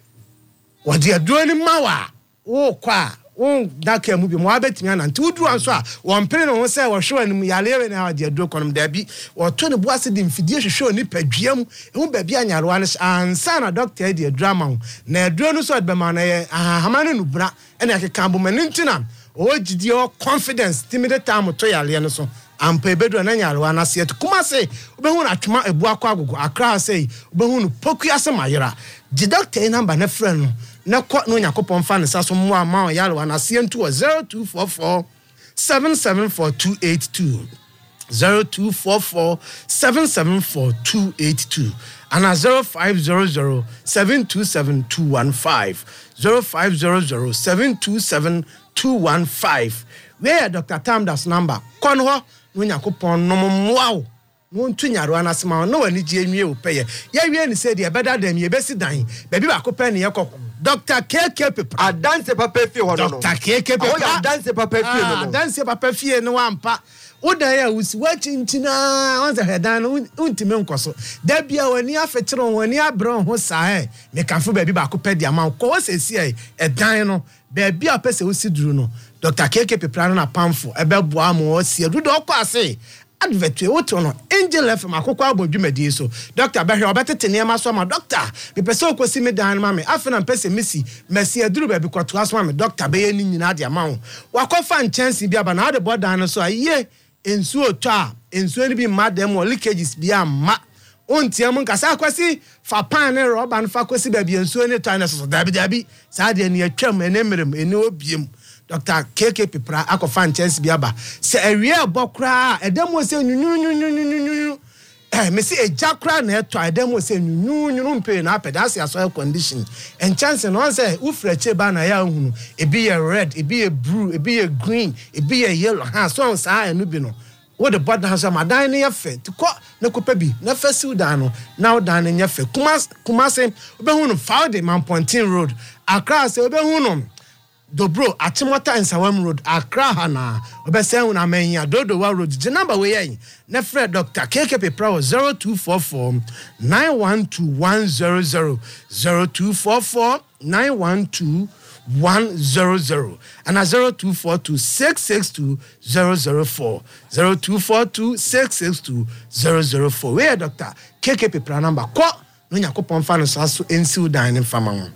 wo de aduro ni mawa wo kwa wo da ka mu bi mo abetimi na nti wuduru anso a wo mpere no ho say wo hwe anim ya le be na de aduro konom da bi wo to ne bo ase de mfidie hwehwe oni padwiam e hu ba bi anyarewa ne ansa na doctor de drama na aduro no so de be man na ye ahamane no bra and I can come mentina o gidi o confidence timide time to yale no so ampa bedu na nyalwa na se kuma se obehu na atwuma ebu akwa agogo akra se obehu no poku ase mayira di doctor number na friend no na ko no yakopon fa ne saso mo ama yalwa na se ntu zero two four four seven seven four two eight two zero two four four seven seven four two eight two and a zero five zero zero seven two seven two one five zero five zero zero seven two seven two one five. Where Doctor Tam das number? Konho no yakopon no wow. No ntu nyaro anasema no wani je nwie opeye. Ya wie ni say dey better dem ye besi dan. Baby ba ko pen ye kok. Doctor K K Pepra. A dance papa fie ho no. Doctor K K Pepra. Oh ya dance papa fie no. Ah dance papa fie no ampa. Oda ya usi wachinchina onza hedan untime nkoso da bia wani afetire wani abro ho sae me kanfo ba bi ba ko pedi ama ko sesi e edan no ba bia pese usi duru no Doctor K K Pepra na pamfo ebe boa mo osi du do ko ase advert we woto no Angel F M akoko abodwumadi so Doctor Bahwe obetete ne ma so ma Doctor me pese okosi me dan ma me afena pese mesi mesi aduru ba bi kwato aso ma me Doctor be ye ni nyina de ama ho wakofa nchansi bia ba na ade bodan no so aye ensu otwa ensu ni bi madam o leakages bi amma ontiam nkasa kwasi fa pan ne roba no fa kwasi ba bi ensu ni twa na so dabi dabi sa de ne atwam enemerem eni obiem Doctor K K Pepra akofa chance bi aba se awie abokra edem o se nyunyunyunyunyunyu eh me se ejakra na etwa edem o se nyunyunyunu mpe na pedasi aso condition and chance no say ufreche ba na ya hunu ebi ye red ebi ye blue ebi ye green ebi ye yellow ha so sa anu bi no wo the body has ma dan ne yefe to ko na kopa bi na fasiu dan no now dan ne yefe kuma kuma se obehunu found the Mampontin road Accra se obehunu Dobro Atimota and Sawam Road Accra hana obese una menya dodo wa road the number we yin na Fred Doctor K K Pepra zero two four four nine one two one zero zero zero two four four nine one two one zero zero and a zero two four two six six two zero zero four zero two four two six six two zero zero four where Doctor K K Pepra number ko no yakopon fa no so ensiu dan ne fama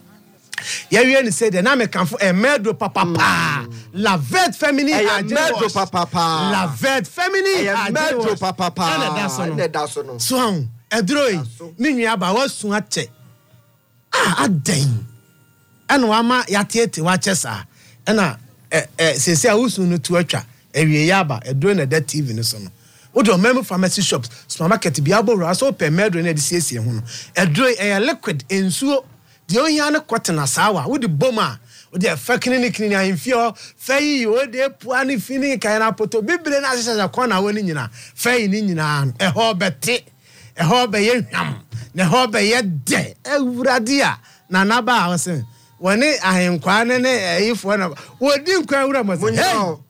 ya wie ni say the na me kanfo e medro papa pa la vet family a medro papa pa la vet family a medro papa pa na da so no so an edroi ni nua ba wasu ache ah aden eno ama ya tiete wa chesa ena eh eh sese a usu no tu atwa ewie ya ba edro na da T V no so no What do memo pharmacy shops, supermarket, be able to so pay medro and C S A. A dry a liquid in so the only other cotton as sour with the bomber. With the fucking in fear, fay you, dear Puani Fini, can I put a bible as a corner winning in a fay in Indian, a hobbit, a hobby, the hobby yet dead, a radia, Nanaba was saying. When I am quite if one of what didn't cry was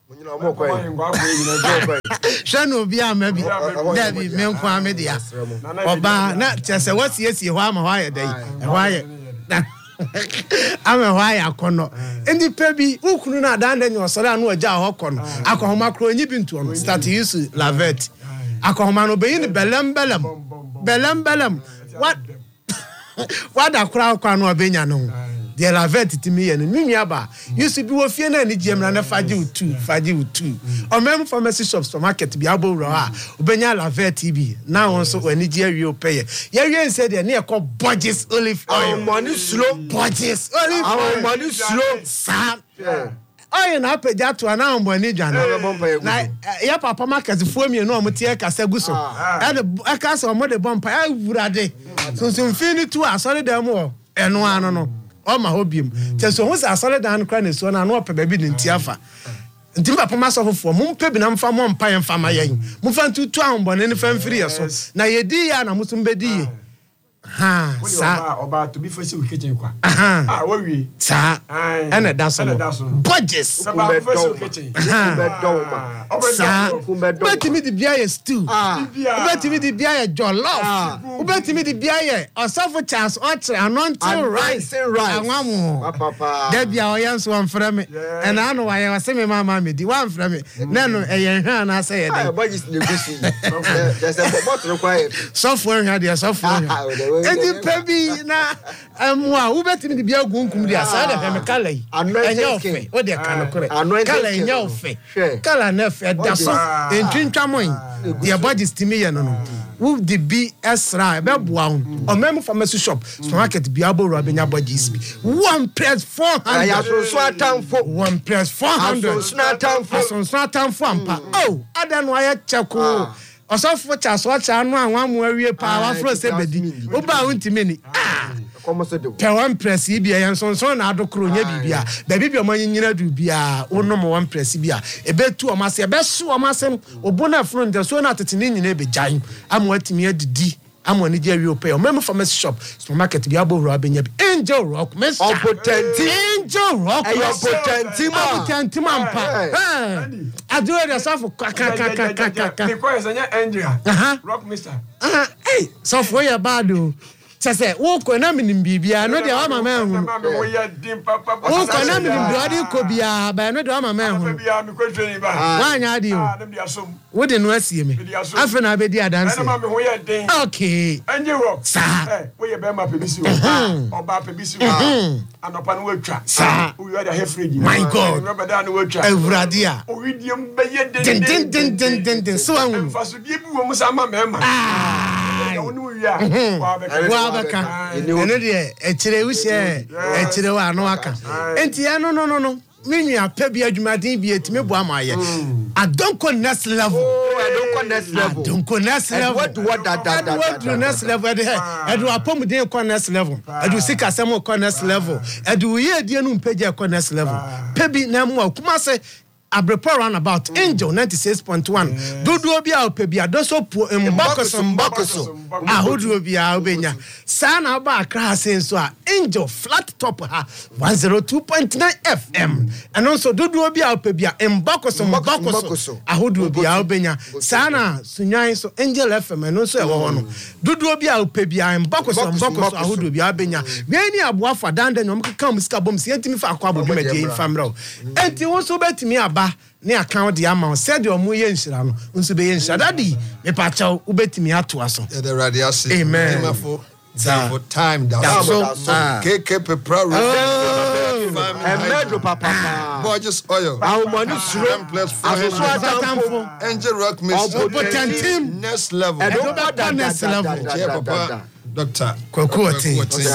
Shano Bia maybe Debbie Menqua Media. Oba, not just a what's yes, you are my day. Why? I'm a wire corner. And the baby who could not done then your son or jar hocon. I call macro and you to start to use Lavette. I call man obeying the Bellam Bellam. Bellam Bellam. What? What a crowd can obey no. The Lavette to me and Mimiaba used to be with Fiona and the Gem and a Faju two, Faju two. Or member pharmacy shops for market to be able to Ubenya Lavette T V. Now also when Nigeria pay. Yeah, said they're near called Budgets Olive Oil. Money slow, Budgets Olive Oil. Money slow, Sam. Oh, na pe jatu ana ombo ni dwana na ya papa market fo mi no omotie kasa guso e de kasa omo de bompa ya wurade so so mfini tu asore dem o eno ano no o ma hobiem te so hu sa asore dan kra ne so na no pe ba bi ne ntiafa nti papa masofo mo mpe bi na mfa mo mpa yemfa ma yen mo fa ntutu ahombo ne ne fa mfiri yeso na yedi ya na musu mbedi ye ha sa oba to be first we kitchen kwa ah we wi sa ena daso budgets kitchen sa bet me the bia stew bet me the bia jollof bet me the bia osafo chance otre anointing rice anwamu papa da bia oyanso wan fra me and I know why was me mama me di wan fra me na no eyen hwa na say dey budgets negotiate there's a what required software here there software Edi pebi na amwa wo betimi de bia gunkum dia sa da me kala yi enya ofe o de kan kore kala enya ofe kala na fe da so entwintwamo yi de budget timi ye no no wo de bi esra be boa ho o mem pharmacy shop supermarket bia bo ro abenya budgets bi one press four hundred ya so so atamfo one press four hundred so na atamfo so so atamfo ampa oh ada no aye cheko Osofo cha so cha anu anwa mu awie pa wa fro se bedi oba untimi ni ah komoso de pe one press bia yan sonson na adokro nya bibia da bibia mo nyina du bia onom one press bia ebetu o mase ebeso o masem obona fro nde so na tetene nyina ebejan amwa timi adidi amwa ni je awie pa o mem pharmacy shop supermarket bia bo ro abenya bi Angel Rock Mister Opotenti Angel Rock ayo potenti ma potenti mampa eh adure de safo kaka kaka kaka because anya Angel Rock Mister ah eh so for your bad o sese wo ko na minim bibia no de wa mama hu wo ya dim papa wo ko na minim do ko bia ba no de wa mama hu bia mi ko twani ba wa nya adi o wo de no asie me afa na be di adanse na mama wo ya den okay Angel Rock sa eh wo ya be ma pebisi o oba pebisi o anopa no watwa sa wo ya da hefredi my god no be da no watwa ewurade a o widiem be ye den den den den den den so anwu faso die bi wo musa ma mema ah onu ya wa be wa baka eno de echire wuhye echire wa anu aka enti ya no no no no minua pa bi adwumadin bi etime bo amaye adonko next level adonko next level adonko next level what what that that that what do next level de edu apomuden ko next level edu sikasem ko next level edu ye die nu mpage ko next level pa bi na mu akuma se Abrepo run about Angel ninety-six point one dodo bia opebia doso po mbokoso mbokoso ahodo bia obenya sana ba akra senso a Angel flat top ha one oh two point nine F M and also dodo bia opebia mbokoso mbokoso ahodo bia obenya sana sunyan so Angel F M and also e wo no dodo bia opebia mbokoso mbokoso ahodo bia obenya we ni aboafa danda nyom keka musika bom se ntimi fa akwa abodu madi infamro enti wo so betimi aba ne account di amount said your mu ye nhira no nso be ye nhira daddy me pa cha ubetimi ato aso yeah the radiasi amen for for time down so K K Pepra and medro papa Budgets oil how money slow plus four Angel Rock Mister Potentim next level next level papa Doctor Kokote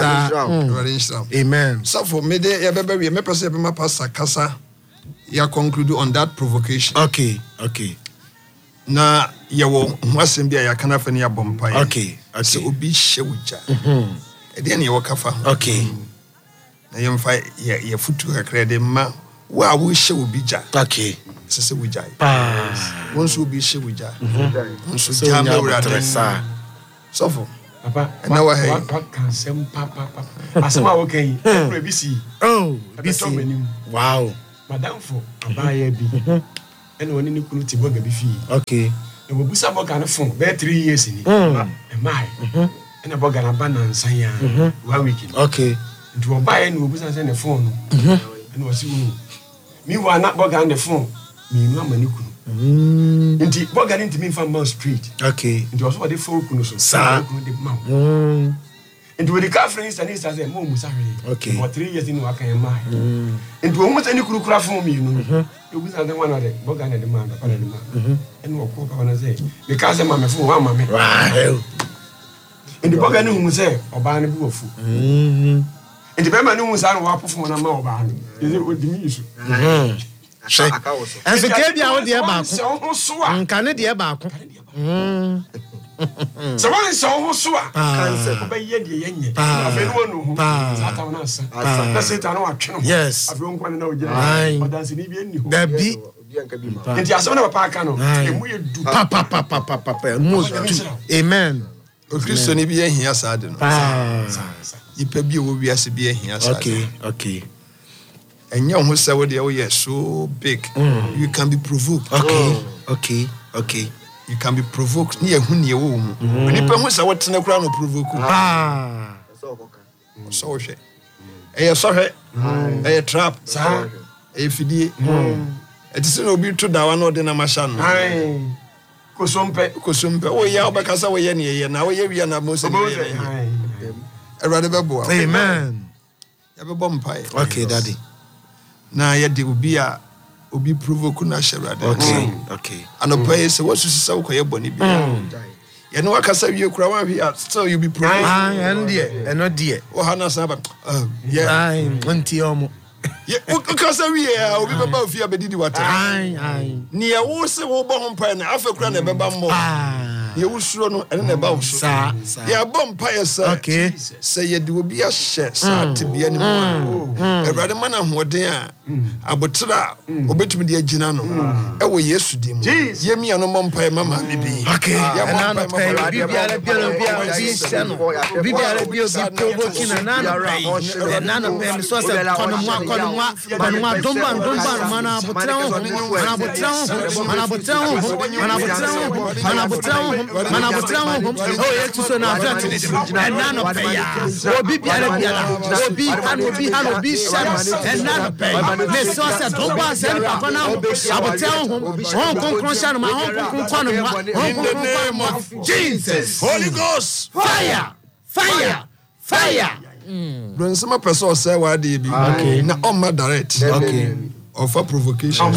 amen so for me dey ya bebe we me person be my pastor kasa ya conclude on that provocation. Okay, okay. na yewo ho asem bia ya kana fa ne ya bompa ye okay okay so obi hye wuja mhm e de ne yewo kafa okay na yemfa ye ye futu kakra de ma wa wo hye obi ja okay sese wuja pa wonso obi hye wuja wonso ja me wura de sa sofo papa na wa he kan sem papa papa asema wo kan e bi si oh bi si wow madam for abaya bi ene woni ni kunu ti boga bi fi okay e wo busa boga na fon be three years ni e mai ene boga na ba na nsan ya one week okay nti wo ba ye ni wo busa se ne fon no ene wo si wo mi wa na boga na fon mi nu amani kunu nti boga ni ntimi mfa ma street okay nti wo so de fo kunu so sa kunu de ma mm nti wo de ka friends ani sa se mo musa hwe okay for three years ni wa kan mai nti wo musa ni kunu kura fon mi nu you be saying one of the boga na de man pa na de man ene wo ko pa na say because ma me fu wa ma me wow indi boga ni hu say oba na bi wo fu mhm indi be ma ni hu say na wa pofu na ma oba na indi o di mi isu mhm she enso ke bia wo de ba ko nka ne de ba ko mhm so one so ho so a cancer ko be ye de ye nye afi no no hu satan na asa na satan no atwe no yes afi on kwan na o je odanse ni bi enni ho da bi nti aso na papa aka no emu ye du pa pa pa pa pa pa mo amen o Kristo ni bi ehia sa de no yipa bi wo wiase bi ehia sa okay okay enye ho se wo de wo ye so big you can be provoked okay okay okay you can be provoked ni ehun ni ewo mu oni pa hu sa wotena kura no provoke ah so hwe e so hwe e trap sa e fidie e ti se no obi to dawa no de na masha no ai kosompe kosompe o ya obakasa wo ye ne ye na wo ye wi na mo se ne ye erade bebo amen ya bebo mpai okay daddy na ye de obi a obi provoke na sherade okay okay anopai se wo susu sa wo koye boni bi ye no wakasa wie kura wan hia still you be provoke ah and there and not there o hana sa ba yeah ai nti omo ye wakasa wie a obi beba ofia bedidi wata ai ai ni ye wo se wo bo mpai na afa kura na beba mo ah ye wo suro no ene na ba wo so sa sa ye bo mpai sa okay se ye de obi a hye sa tebia ni mo erade mana hoden a abotra obetumi de agina no e wo Yesu dim ye mi ano mpai mama bibi okay na no pay bibi ala bia no bia bi se no bibi ala bia bi provoking na na pay na no pay so se kono mo kono mo kono mo domba domba mana abotra ho mana abotra ho mana abotra ho mana abotra ho mana abotra ho mana abotra ho oh Yesu so na afet na no pay ya obi bia ala bia obi kan obi han obi sham na no pay me so se domba se papa na abotra ho ho konkron sha no ma ho konkron kono mo in the name of Jesus Holy Ghost fire fire fire bro nsema person say wa de bi na on ma direct okay of a provocation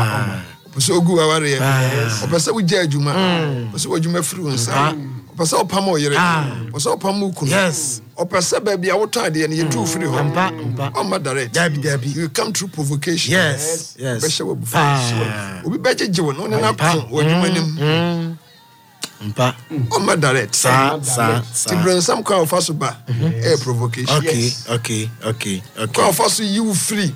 so ogu aware ye o pese wo je adwuma o pese wo adwuma free wonsa o pese o pam o yere o pese o pam ukunu yes o pese ba bia wo tade ne ye tu free ho mpa mpa on ma direct dabi dabi you come through provocation yes yes be she wo bu obi be jeje wo no na pam wo adwuma nim mpa on ma direct sa sa ti bring some kind of us ba a provocation okay okay okay okay kind of us you free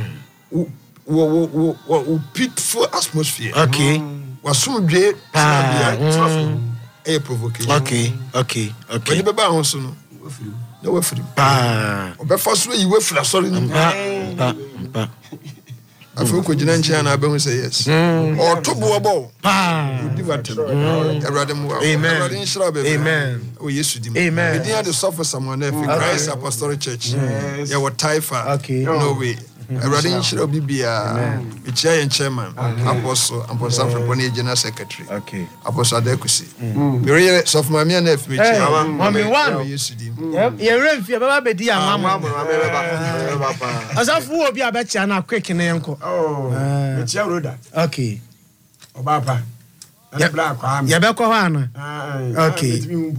wo wo wo wo peaceful atmosphere okay wasumdwe sabia a provocation okay okay okay when be ba ho so no na wa free ah obefa so yi wa free sorry ni mpa mpa afu ko jina nchia na abehu say yes o to bo bo ah di watem erade mu amen erade nshira be amen o Yesu di amen we dey the suffer someone if Christ Apostolic Church yeah what Taifa okay no way erade nshira bibia e chia yen chairman apostle apostle for the general secretary okay apostle Adekusi we really suffer mama na f me chia mama one Yesu di ye remfie baba bedi amama asafu obi abecha na quick ne yenko oh me chia roda okay oba pa ya be ko ana okay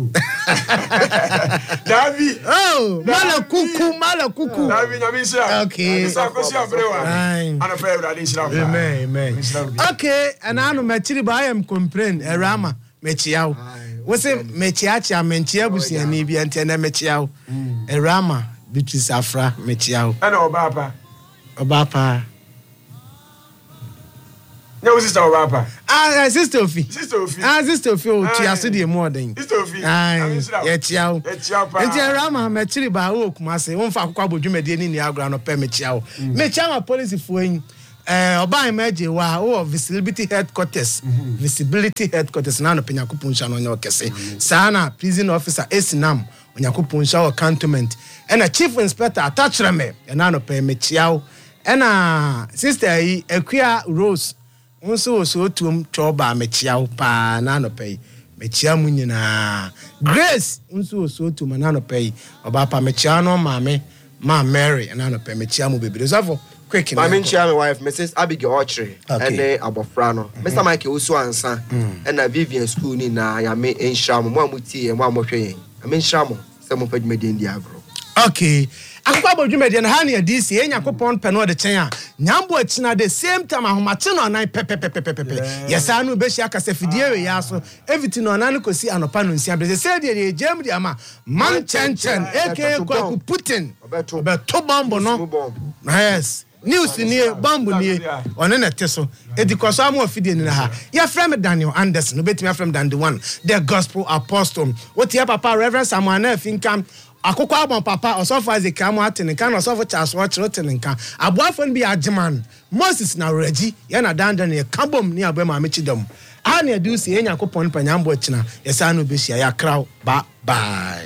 Davi oh mala kuku mala kuku Davi nyamisha okay sakosi abrewa ana pe Ewurade nshira amen amen okay and I know machiri ba I am complain erama mechiawo we say mechiacha menchia busiani bi ante na mechiawo erama Beatrice Afra mechiawo ana obapa obapa no sister obapa ah sister Ofi sister Ofi ah sister Ofi o ti asodi more than sister Ofi ah ye chiawo ye chiawo pa enti erama mechiri ba o kumase won fa akwa bodwumade ni ni agora no pe mechiawo mechiawo police fuin eh oban meje wa o visibility headquarters visibility headquarters na no penyakopon sha no nya okese sana prison officer Esinam onyakopon sha cantonment and a chief inspector attachment na no pe mechiawo ena sister yi Akua Rose unso so tuom choba mechiawo pa na no pe mechia mu nyina Grace unso so tuom na no pe oba pa mechia no maame ma Mary na no pe mechia mu bebere so quick my main chair my wife Missus Abigail Ochre and eh abofrano Mister Michael Osu ansa and na Vivian school ni na ya me enshamo mo amuti e mo amohwe yen ame enshamo se mo padwuma den di agro okay akwa bodwuma den ha na D C enyakopon pe no de chen a nyambo achina the same time ahomache no nan pe pe pe pe pe yesa no be hia kasa fidie we ya so everything no nan kosi anopa no nsia be say de jam de ama man chen chen aka kwaku Putin obeto bombo no yes news ni bombo ni one na teso edikoso am ofide ni ha ya frame Daniel Anderson obetimi aframe dan the one the gospel apostle what your papa Reverend Samuel na finkam akoko abon papa osofa Isaac am atene kan osofa Charles watch roten kan aboafo bi ageman Moses na Regi ya na dandan ne kabom ni abema amechidom ha na edu si enyakopon panyambo china yesa no be hia ya kraw bye bye.